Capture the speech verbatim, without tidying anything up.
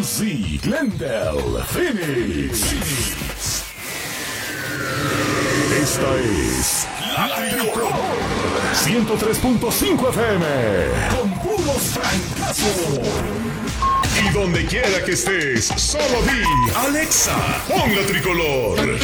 Z, Glendale, Phoenix. Esta es La Tricolor ciento tres punto cinco F M con puros francazos. Y donde quiera que estés, solo di Alexa, pon La Tricolor.